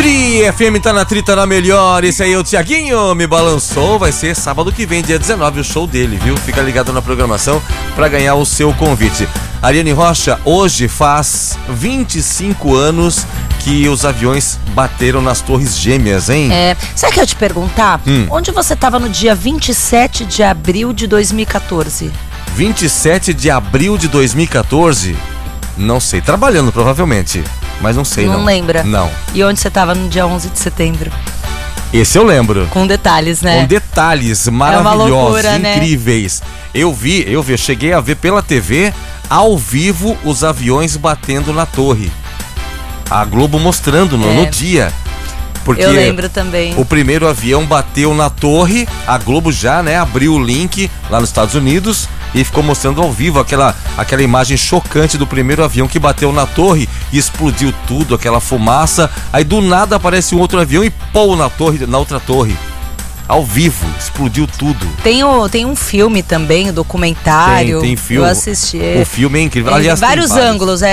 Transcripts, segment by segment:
Tri FM tá na trita na melhor. Esse aí é o Thiaguinho, me balançou. Vai ser sábado que vem, dia 19, o show dele, viu? Fica ligado na programação pra ganhar o seu convite. Ariane Rocha, hoje faz 25 anos que os aviões bateram nas Torres Gêmeas, hein? Sabe o que eu ia te perguntar? Onde você tava no dia 27 de abril de 2014? 27 de abril de 2014? Não sei, trabalhando provavelmente, mas não sei não. Não lembra? Não. E onde você tava no dia 11 de setembro? Esse eu lembro. Com detalhes, né? Com detalhes maravilhosos, loucura, incríveis. Né? Eu cheguei a ver pela TV, ao vivo, os aviões batendo na torre. A Globo mostrando no dia. Porque eu lembro também. O primeiro avião bateu na torre, a Globo já, né, abriu o link lá nos Estados Unidos e ficou mostrando ao vivo aquela imagem chocante do primeiro avião que bateu na torre e explodiu tudo, aquela fumaça. Aí do nada aparece um outro avião e pô na outra torre. Ao vivo, explodiu tudo. Tem um filme também, um documentário. Tem filme. Eu assisti. O filme é incrível. Aliás, vários ângulos,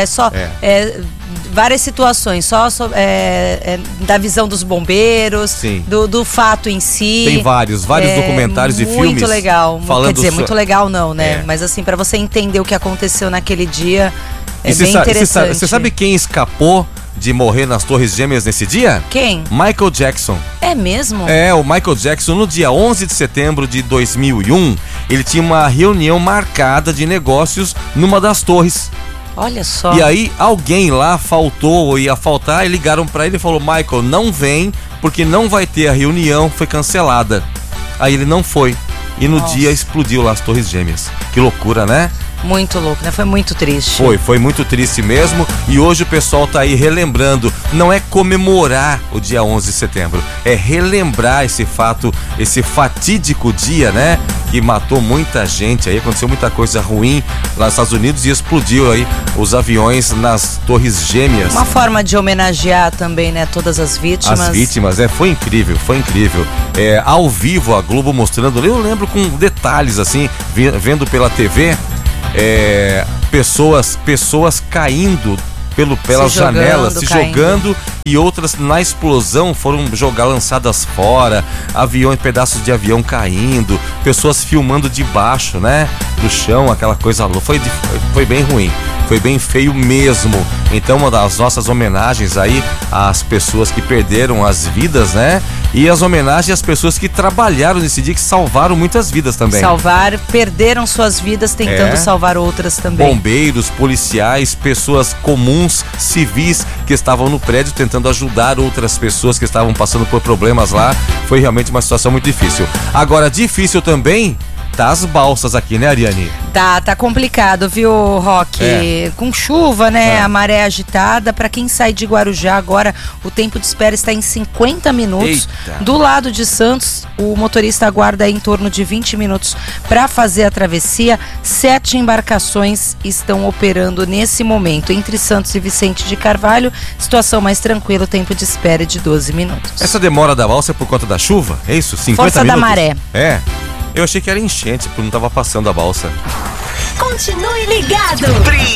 várias situações, da visão dos bombeiros, do fato em si. Tem vários documentários e filmes. Muito legal. Quer dizer, muito legal não, né? Mas assim, pra você entender o que aconteceu naquele dia, bem interessante. Você sabe quem escapou de morrer nas Torres Gêmeas nesse dia? Quem? Michael Jackson. É mesmo? O Michael Jackson, no dia 11 de setembro de 2001, ele tinha uma reunião marcada de negócios numa das torres. Olha só. E aí alguém lá faltou ou ia faltar e ligaram pra ele e falou: Michael, não vem porque não vai ter a reunião, foi cancelada. Aí ele não foi e no dia explodiu lá as Torres Gêmeas. Que loucura, né? Muito louco, né? Foi muito triste. Foi muito triste mesmo. E hoje o pessoal tá aí relembrando. Não é comemorar o dia 11 de setembro, é relembrar esse fato, esse fatídico dia, né? Que matou muita gente aí, aconteceu muita coisa ruim lá nos Estados Unidos e explodiu aí os aviões nas Torres Gêmeas. Uma forma de homenagear também, né? Todas as vítimas. As vítimas, foi incrível, foi incrível. Ao vivo a Globo mostrando, eu lembro com detalhes assim, vendo pela TV. Pessoas caindo pelas janelas, se jogando, e outras na explosão foram lançadas fora, pedaços de avião caindo, pessoas filmando de baixo, né, do chão, aquela coisa louca. Foi bem ruim, foi bem feio mesmo. Então, uma das nossas homenagens aí às pessoas que perderam as vidas, né, e as homenagens às pessoas que trabalharam nesse dia, que salvaram muitas vidas também. Perderam suas vidas tentando salvar outras também. Bombeiros, policiais, pessoas comuns, civis que estavam no prédio tentando ajudar outras pessoas que estavam passando por problemas lá. Foi realmente uma situação muito difícil. Agora, difícil também tá as balsas aqui, né, Ariane? Tá complicado, viu, Rock? Com chuva, né? A maré agitada. Pra quem sai de Guarujá agora, o tempo de espera está em 50 minutos. Eita. Do lado de Santos, o motorista aguarda em torno de 20 minutos para fazer a travessia. 7 embarcações estão operando nesse momento. Entre Santos e Vicente de Carvalho, situação mais tranquila, o tempo de espera é de 12 minutos. Essa demora da balsa é por conta da chuva? É isso? 50 Força minutos? Da maré. Eu achei que era enchente, porque não estava passando a balsa. Continue ligado.